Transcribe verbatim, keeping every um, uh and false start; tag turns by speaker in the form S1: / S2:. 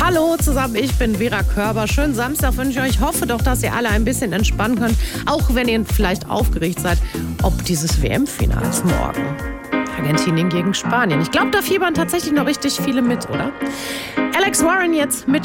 S1: Hallo zusammen, ich bin Vera Körber. Schönen Samstag wünsche ich euch. Hoffe doch, dass ihr alle ein bisschen entspannen könnt, auch wenn ihr vielleicht aufgeregt seid, ob dieses W M-Finals morgen. Argentinien gegen Spanien. Ich glaube, da fiebern tatsächlich noch richtig viele mit, oder? Alex Warren jetzt mit